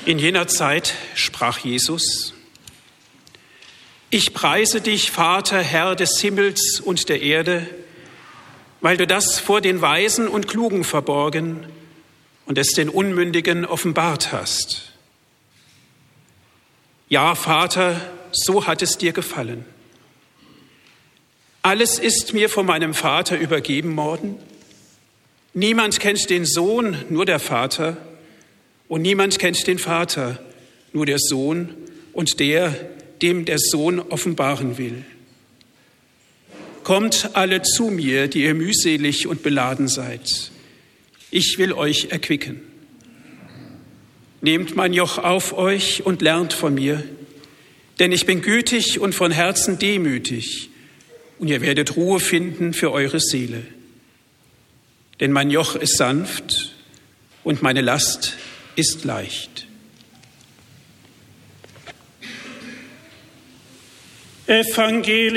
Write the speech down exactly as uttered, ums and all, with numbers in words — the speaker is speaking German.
In jener Zeit sprach Jesus: Ich preise dich, Vater, Herr des Himmels und der Erde, weil du das vor den Weisen und Klugen verborgen und es den Unmündigen offenbart hast. Ja, Vater, so hat es dir gefallen. Alles ist mir von meinem Vater übergeben worden. Niemand kennt den Sohn, nur der Vater. Und niemand kennt den Vater, nur der Sohn und der, dem der Sohn offenbaren will. Kommt alle zu mir, die ihr mühselig und beladen seid. Ich will euch erquicken. Nehmt mein Joch auf euch und lernt von mir, denn ich bin gütig und von Herzen demütig, und ihr werdet Ruhe finden für eure Seele. Denn mein Joch ist sanft und meine Last ist leicht. Evangelium